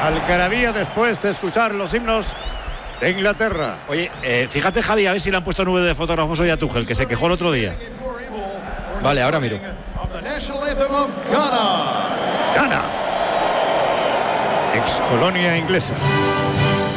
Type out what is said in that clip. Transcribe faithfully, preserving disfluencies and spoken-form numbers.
Algarabía después de escuchar los himnos de Inglaterra. Oye, eh, fíjate, Javi, a ver si le han puesto nube de fotógrafos hoy a Tuchel, que se quejó el otro día. Vale, ahora miro. Ghana, ex colonia inglesa.